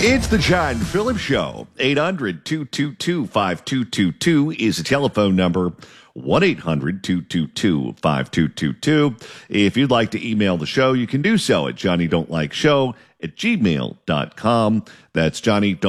It's the John Phillips Show. 800-222-5222 is the telephone number. 1-800-222-5222. If you'd like to email the show, you can do so at johnnydon'tlikeshow@gmail.com. That's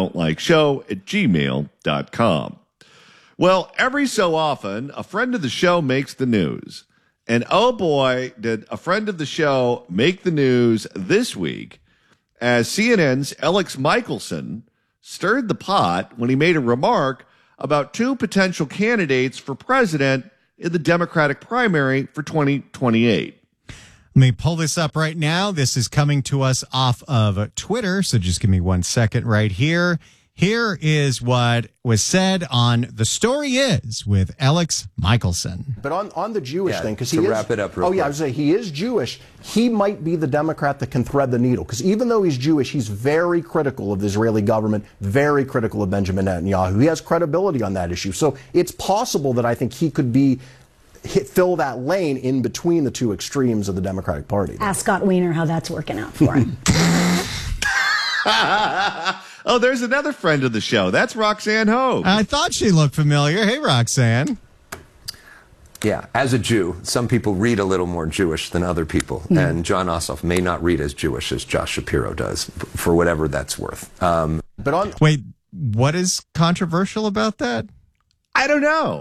johnnydon'tlikeshow@gmail.com. Well, every so often, a friend of the show makes the news. And oh boy, did a friend of the show make the news this week, as CNN's Alex Michelson stirred the pot when he made a remark about two potential candidates for president in the Democratic primary for 2028. Let me pull this up right now. This is coming to us off of Twitter, so just give me 1 second right here. Here is what was said on The Story Is with Alex Michelson. But on the Jewish thing, because wrap it up real quick. I was saying he is Jewish. He might be the Democrat that can thread the needle, because even though he's Jewish, he's very critical of the Israeli government, very critical of Benjamin Netanyahu. He has credibility on that issue. So it's possible that I think he could fill that lane in between the two extremes of the Democratic Party. Ask Scott Wiener how that's working out for him. Oh, there's another friend of the show. That's Roxanne Hogue. I thought she looked familiar. Hey, Roxanne. Yeah, as a Jew, some people read a little more Jewish than other people, and John Ossoff may not read as Jewish as Josh Shapiro does, for whatever that's worth. Wait, what is controversial about that? I don't know.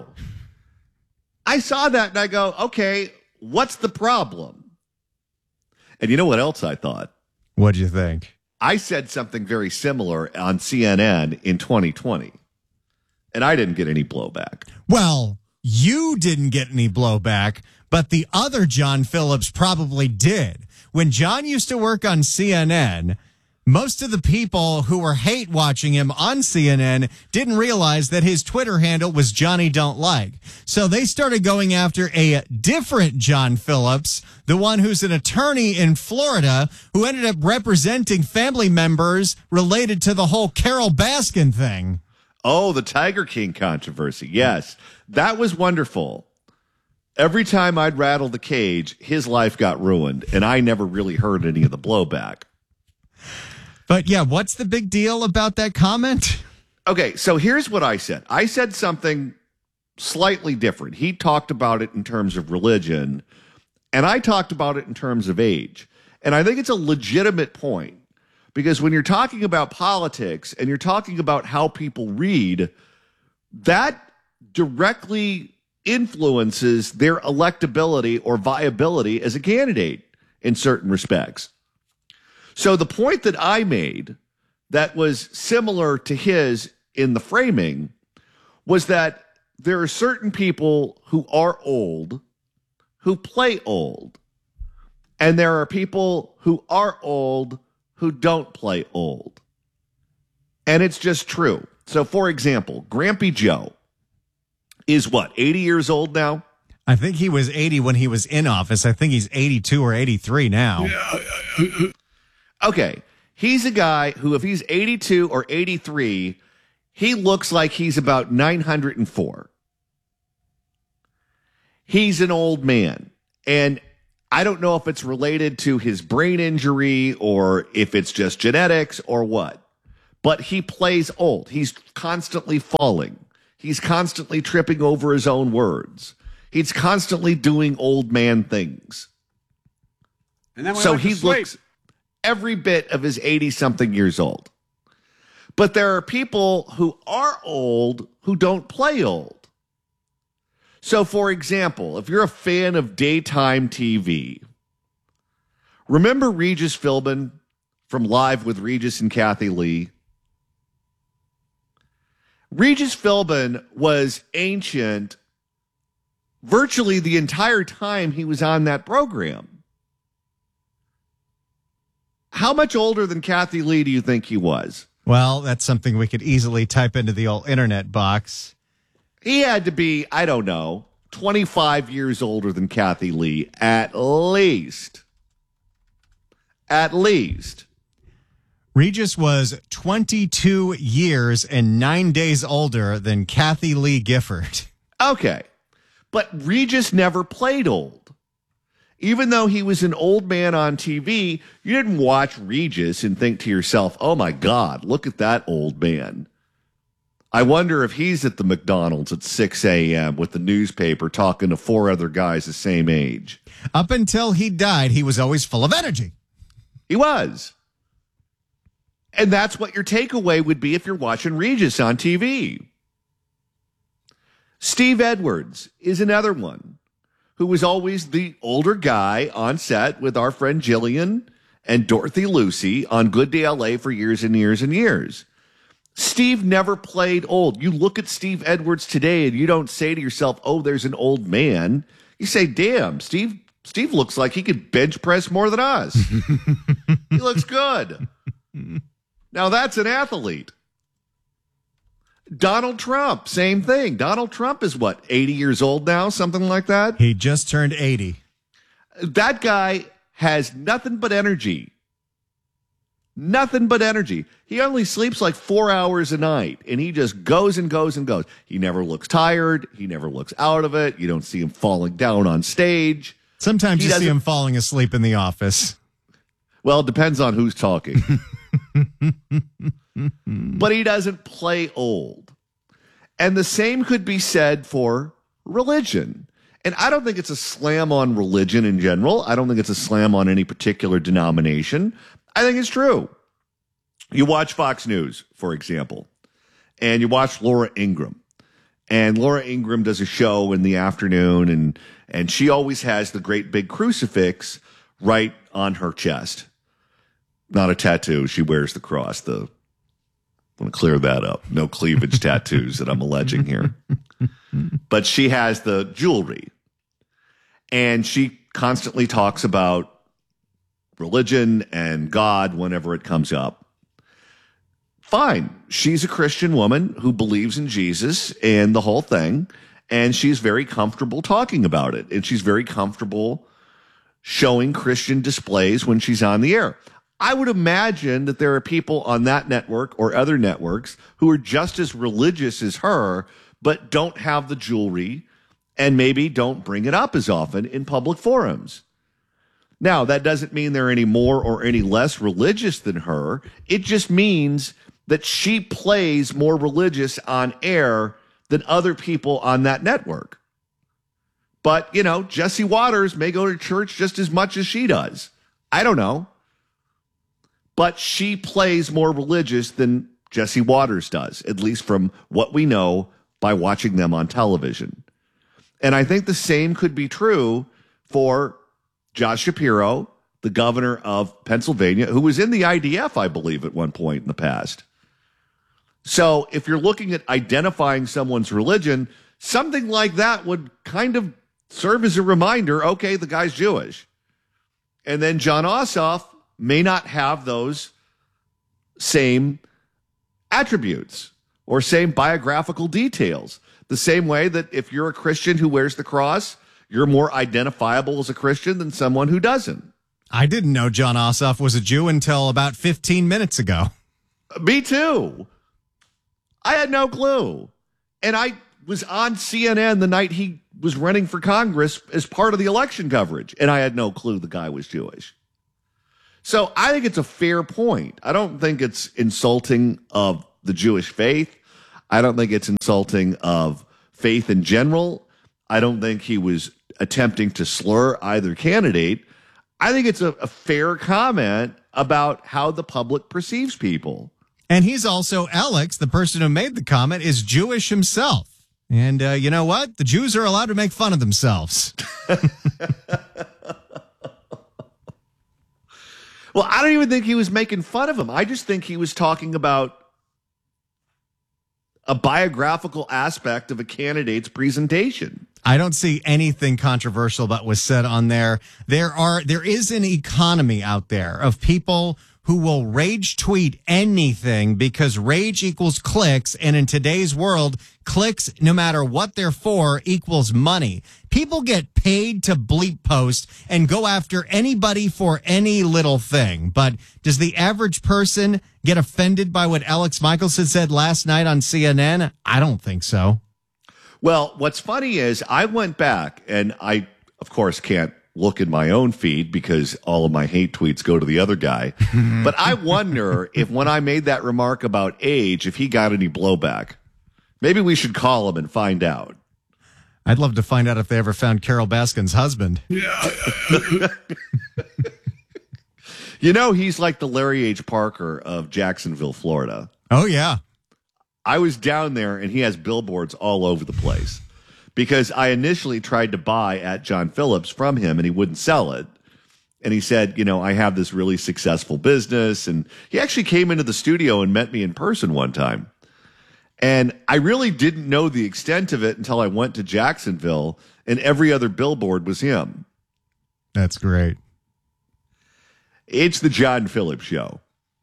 I saw that and I go, okay, what's the problem? And you know what else I thought? What'd you think? I said something very similar on CNN in 2020, and I didn't get any blowback. Well, you didn't get any blowback, but the other John Phillips probably did. When John used to work on CNN, most of the people who were hate watching him on CNN didn't realize that his Twitter handle was Johnny Don't Like. So they started going after a different John Phillips, the one who's an attorney in Florida who ended up representing family members related to the whole Carol Baskin thing. Oh, the Tiger King controversy. Yes, that was wonderful. Every time I'd rattle the cage, his life got ruined, and I never really heard any of the blowback. But yeah, what's the big deal about that comment? Okay, so here's what I said. I said something slightly different. He talked about it in terms of religion, and I talked about it in terms of age. And I think it's a legitimate point, because when you're talking about politics and you're talking about how people read, that directly influences their electability or viability as a candidate in certain respects. So the point that I made that was similar to his in the framing was that there are certain people who are old who play old, and there are people who are old who don't play old. And it's just true. So, for example, Grampy Joe is what, 80 years old now? I think he was 80 when he was in office. I think he's 82 or 83 now. Okay, he's a guy who, if he's 82 or 83, he looks like he's about 904. He's an old man, and I don't know if it's related to his brain injury or if it's just genetics or what, but he plays old. He's constantly falling. He's constantly tripping over his own words. He's constantly doing old man things. And then so he looks every bit of his 80-something years old. But there are people who are old who don't play old. So, for example, if you're a fan of daytime TV, remember Regis Philbin from Live with Regis and Kathy Lee? Regis Philbin was ancient virtually the entire time he was on that program. How much older than Kathy Lee do you think he was? Well, that's something we could easily type into the old internet box. He had to be, I don't know, 25 years older than Kathy Lee, at least. At least. Regis was 22 years and 9 days older than Kathy Lee Gifford. Okay. But Regis never played old. Even though he was an old man on TV, you didn't watch Regis and think to yourself, oh my God, look at that old man. I wonder if he's at the McDonald's at 6 a.m. with the newspaper talking to 4 other guys the same age. Up until he died, he was always full of energy. He was. And that's what your takeaway would be if you're watching Regis on TV. Steve Edwards is another one who was always the older guy on set with our friend Jillian and Dorothy Lucy on Good Day LA for years and years and years. Steve never played old. You look at Steve Edwards today and you don't say to yourself, oh, there's an old man. You say, damn, Steve looks like he could bench press more than us. He looks good. Now that's an athlete. Donald Trump, same thing. Donald Trump is what, 80 years old now, something like that? He just turned 80. That guy has nothing but energy. Nothing but energy. He only sleeps like 4 hours a night, and he just goes and goes and goes. He never looks tired. He never looks out of it. You don't see him falling down on stage. Sometimes you see him falling asleep in the office. Well, it depends on who's talking. But he doesn't play old. And the same could be said for religion. And I don't think it's a slam on religion in general. I don't think it's a slam on any particular denomination. I think it's true. You watch Fox News, for example, and you watch Laura Ingraham. And Laura Ingraham does a show in the afternoon, and she always has the great big crucifix right on her chest. Not a tattoo. She wears the cross. I want to clear that up. No cleavage tattoos that I'm alleging here. But she has the jewelry. And she constantly talks about religion and God whenever it comes up. Fine. She's a Christian woman who believes in Jesus and the whole thing. And she's very comfortable talking about it. And she's very comfortable showing Christian displays when she's on the air. I would imagine that there are people on that network or other networks who are just as religious as her, but don't have the jewelry and maybe don't bring it up as often in public forums. Now, that doesn't mean they're any more or any less religious than her. It just means that she plays more religious on air than other people on that network. But, you know, Jesse Waters may go to church just as much as she does. I don't know. But she plays more religious than Jesse Waters does, at least from what we know by watching them on television. And I think the same could be true for Josh Shapiro, the governor of Pennsylvania, who was in the IDF, I believe, at one point in the past. So if you're looking at identifying someone's religion, something like that would kind of serve as a reminder, okay, the guy's Jewish. And then Jon Ossoff may not have those same attributes or same biographical details. The same way that if you're a Christian who wears the cross, you're more identifiable as a Christian than someone who doesn't. I didn't know Jon Ossoff was a Jew until about 15 minutes ago. Me too. I had no clue. And I was on CNN the night he was running for Congress as part of the election coverage, and I had no clue the guy was Jewish. So I think it's a fair point. I don't think it's insulting of the Jewish faith. I don't think it's insulting of faith in general. I don't think he was attempting to slur either candidate. I think it's a fair comment about how the public perceives people. And he's also, Alex, the person who made the comment, is Jewish himself. And you know what? The Jews are allowed to make fun of themselves. Well, I don't even think he was making fun of him. I just think he was talking about a biographical aspect of a candidate's presentation. I don't see anything controversial that was said on there. There is an economy out there of people who will rage tweet anything because rage equals clicks. And in today's world, clicks, no matter what they're for, equals money. People get paid to bleep post and go after anybody for any little thing. But does the average person get offended by what Alex Michelson said last night on CNN? I don't think so. Well, what's funny is I went back and I, of course, can't look in my own feed because all of my hate tweets go to the other guy. But I wonder if when I made that remark about age, if he got any blowback. Maybe we should call him and find out. I'd love to find out if they ever found Carol Baskin's husband. You know, he's like the Larry H. Parker of Jacksonville, Florida. Oh, yeah. I was down there, and he has billboards all over the place because I initially tried to buy at John Phillips from him, and he wouldn't sell it. And he said, you know, I have this really successful business. And he actually came into the studio and met me in person one time. And I really didn't know the extent of it until I went to Jacksonville, and every other billboard was him. That's great. It's the John Phillips Show.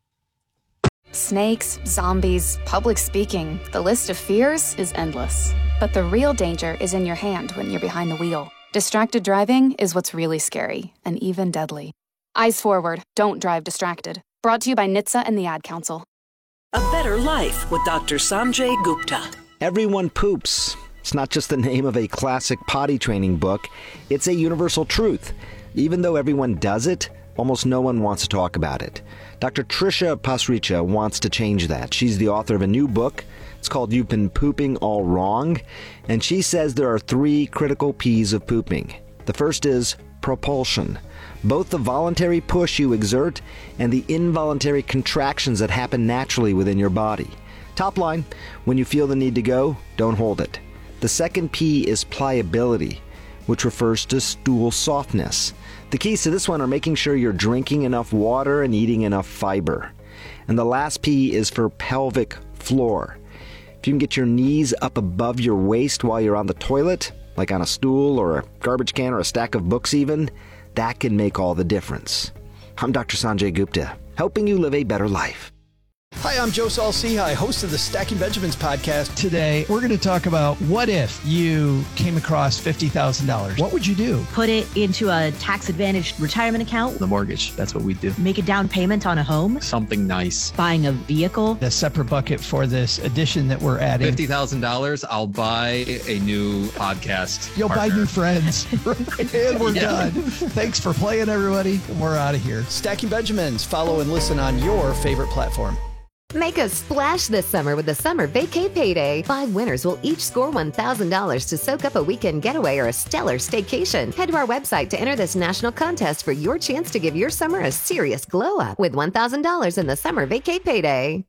Snakes, zombies, public speaking. The list of fears is endless. But the real danger is in your hand when you're behind the wheel. Distracted driving is what's really scary and even deadly. Eyes forward. Don't drive distracted. Brought to you by NHTSA and the Ad Council. A Better Life with Dr. Sanjay Gupta. Everyone poops. It's not just the name of a classic potty training book. It's a universal truth. Even though everyone does it, almost no one wants to talk about it. Dr. Trisha Pasricha wants to change that. She's the author of a new book. It's called You've Been Pooping All Wrong. And she says there are 3 critical P's of pooping. The first is propulsion. Both the voluntary push you exert and the involuntary contractions that happen naturally within your body. Top line, when you feel the need to go, don't hold it. The second P is pliability, which refers to stool softness. The keys to this one are making sure you're drinking enough water and eating enough fiber. And the last P is for pelvic floor. If you can get your knees up above your waist while you're on the toilet, like on a stool or a garbage can or a stack of books even, that can make all the difference. I'm Dr. Sanjay Gupta, helping you live a better life. Hi, I'm Joe Saul-Sehy, host of the Stacking Benjamins podcast. Today, we're going to talk about what if you came across $50,000? What would you do? Put it into a tax-advantaged retirement account. The mortgage, that's what we do. Make a down payment on a home. Something nice. Buying a vehicle. A separate bucket for this addition that we're adding. $50,000, I'll buy a new podcast. You'll partner. buy new friends. And we're done. Thanks for playing, everybody. We're out of here. Stacking Benjamins. Follow and listen on your favorite platform. Make a splash this summer with the Summer Vacay Payday. 5 winners will each score $1,000 to soak up a weekend getaway or a stellar staycation. Head to our website to enter this national contest for your chance to give your summer a serious glow up with $1,000 in the Summer Vacay Payday.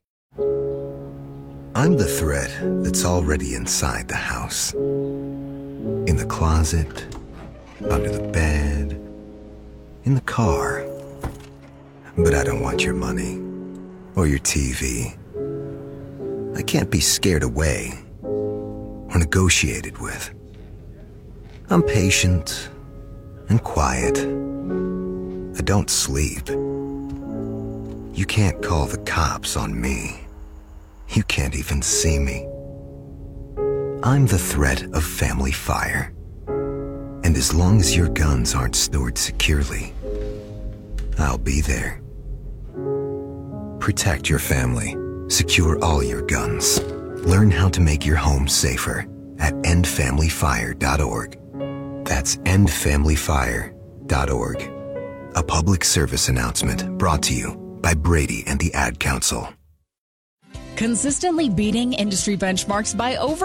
I'm the thread that's already inside the house. In the closet, under the bed, in the car. But I don't want your money. Or your TV. I can't be scared away or negotiated with. I'm patient and quiet. I don't sleep. You can't call the cops on me. You can't even see me. I'm the threat of family fire. And as long as your guns aren't stored securely, I'll be there. Protect your family. Secure all your guns. Learn how to make your home safer at endfamilyfire.org. That's endfamilyfire.org. A public service announcement brought to you by Brady and the Ad Council. Consistently beating industry benchmarks by over